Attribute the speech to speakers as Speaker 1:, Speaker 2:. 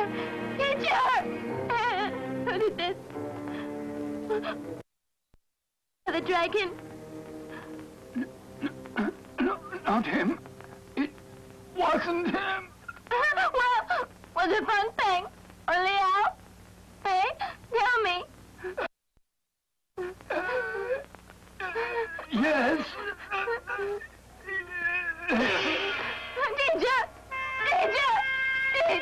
Speaker 1: Teacher! Who did this? The dragon?
Speaker 2: No, not him. It wasn't him.
Speaker 1: Well, was it Fun Thing? Or Leo?